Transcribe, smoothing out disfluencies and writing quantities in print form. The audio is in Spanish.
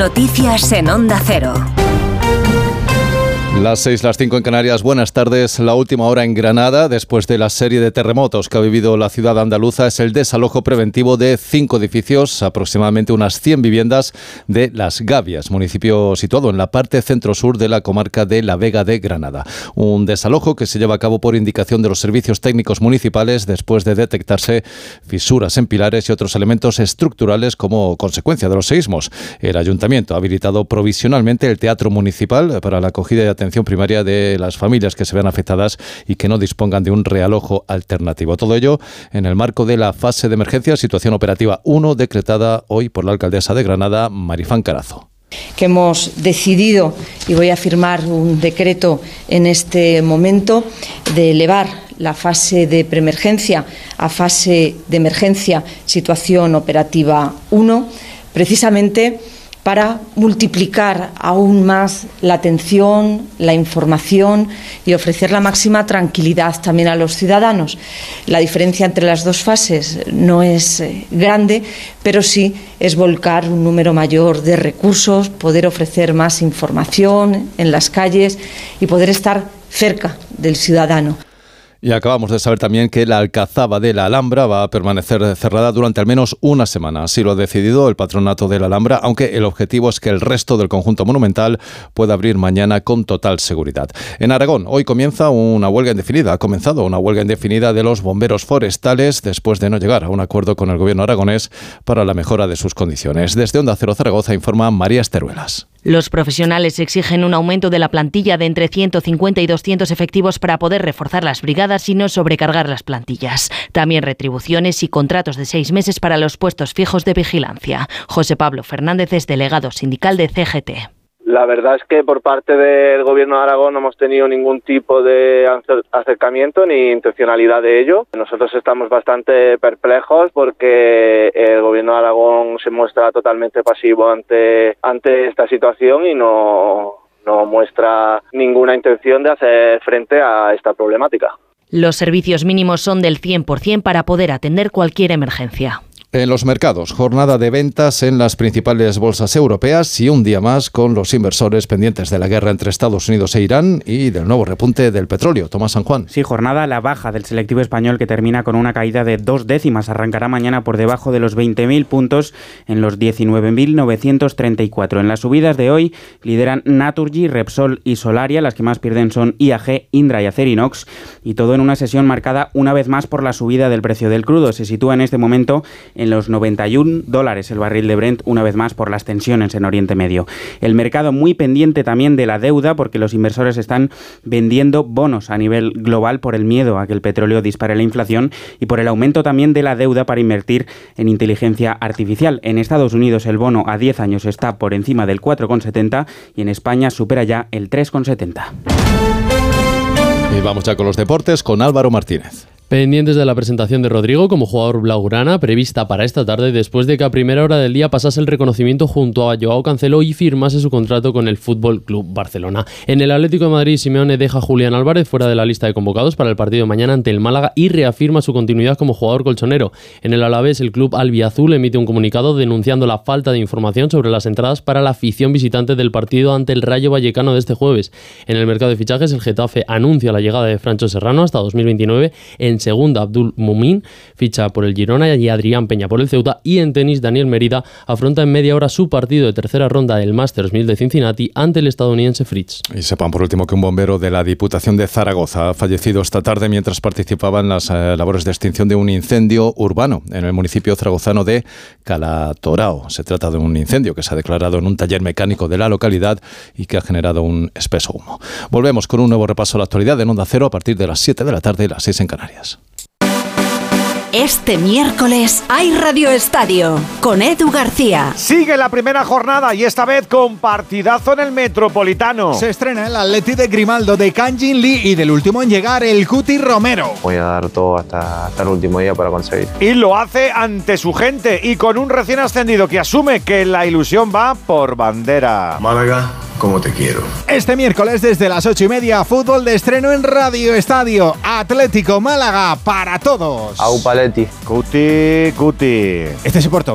Noticias en Onda Cero. Las 6, las 5 en Canarias. Buenas tardes. La última hora en Granada, después de la serie de terremotos que ha vivido la ciudad andaluza, es el desalojo preventivo de 5 edificios, aproximadamente unas 100 viviendas de Las Gavias, municipio situado en la parte centro-sur de la comarca de La Vega de Granada. Un desalojo que se lleva a cabo por indicación de los servicios técnicos municipales después de detectarse fisuras en pilares y otros elementos estructurales como consecuencia de los seísmos. El ayuntamiento ha habilitado provisionalmente el teatro municipal para la acogida y atención primaria de las familias que se vean afectadas y que no dispongan de un realojo alternativo. Todo ello en el marco de la fase de emergencia, situación operativa 1, decretada hoy por la alcaldesa de Granada, Marifán Carazo. Que hemos decidido, y voy a firmar un decreto en este momento, de elevar la fase de preemergencia a fase de emergencia, situación operativa 1, precisamente para multiplicar aún más la atención, la información y ofrecer la máxima tranquilidad también a los ciudadanos. La diferencia entre las dos fases no es grande, pero sí es volcar un número mayor de recursos, poder ofrecer más información en las calles y poder estar cerca del ciudadano. Y acabamos de saber también que la Alcazaba de la Alhambra va a permanecer cerrada durante al menos una semana. Así lo ha decidido el patronato de la Alhambra, aunque el objetivo es que el resto del conjunto monumental pueda abrir mañana con total seguridad. En Aragón, hoy comienza una huelga indefinida. Ha comenzado una huelga indefinida de los bomberos forestales después de no llegar a un acuerdo con el gobierno aragonés para la mejora de sus condiciones. Desde Onda Cero Zaragoza informa María Esteruelas. Los profesionales exigen un aumento de la plantilla de entre 150 y 200 efectivos para poder reforzar las brigadas y no sobrecargar las plantillas. También retribuciones y contratos de 6 meses para los puestos fijos de vigilancia. José Pablo Fernández es delegado sindical de CGT. La verdad es que por parte del Gobierno de Aragón no hemos tenido ningún tipo de acercamiento ni intencionalidad de ello. Nosotros estamos bastante perplejos porque el Gobierno de Aragón se muestra totalmente pasivo ante esta situación y no muestra ninguna intención de hacer frente a esta problemática. Los servicios mínimos son del 100% para poder atender cualquier emergencia. En los mercados, jornada de ventas en las principales bolsas europeas y un día más con los inversores pendientes de la guerra entre Estados Unidos e Irán y del nuevo repunte del petróleo. Tomás San Juan. Sí, jornada a la baja del selectivo español que termina con una caída de 2 décimas. Arrancará mañana por debajo de los 20.000 puntos en los 19.934. En las subidas de hoy lideran Naturgy, Repsol y Solaria. Las que más pierden son IAG, Indra y Acerinox. Y todo en una sesión marcada una vez más por la subida del precio del crudo. Se sitúa en este momento en los $91 el barril de Brent, una vez más por las tensiones en Oriente Medio. El mercado muy pendiente también de la deuda, porque los inversores están vendiendo bonos a nivel global por el miedo a que el petróleo dispare la inflación y por el aumento también de la deuda para invertir en inteligencia artificial. En Estados Unidos el bono a 10 años está por encima del 4,70 y en España supera ya el 3,70. Y vamos ya con los deportes con Álvaro Martínez. Pendientes de la presentación de Rodrigo como jugador blaugrana prevista para esta tarde después de que a primera hora del día pasase el reconocimiento junto a Joao Cancelo y firmase su contrato con el Fútbol Club Barcelona. En el Atlético de Madrid, Simeone deja a Julián Álvarez fuera de la lista de convocados para el partido de mañana ante el Málaga y reafirma su continuidad como jugador colchonero. En el Alavés, el club albiazul emite un comunicado denunciando la falta de información sobre las entradas para la afición visitante del partido ante el Rayo Vallecano de este jueves. En el mercado de fichajes, el Getafe anuncia la llegada de Francho Serrano hasta 2029. En segunda, Abdul Mumin ficha por el Girona y Adrián Peña por el Ceuta. Y en tenis, Daniel Merida afronta en media hora su partido de tercera ronda del Masters 1000 de Cincinnati ante el estadounidense Fritz. Y sepan por último que un bombero de la Diputación de Zaragoza ha fallecido esta tarde mientras participaba en las labores de extinción de un incendio urbano en el municipio zaragozano de Calatorao. Se trata de un incendio que se ha declarado en un taller mecánico de la localidad y que ha generado un espeso humo. Volvemos con un nuevo repaso a la actualidad en Onda Cero a partir de las 7 de la tarde y las 6 en Canarias. Este miércoles hay Radio Estadio con Edu García. Sigue la primera jornada y esta vez con partidazo en el Metropolitano. Se estrena el Atleti de Grimaldo, de Kang Jin Lee y del último en llegar, el Cuti Romero. Voy a dar todo hasta el último día para conseguir. Y lo hace ante su gente y con un recién ascendido que asume que la ilusión va por bandera. Málaga, como te quiero. Este miércoles desde las 8:30, fútbol de estreno en Radio Estadio. Atlético Málaga para todos. Au Paletti. Cuti. Este es Porto.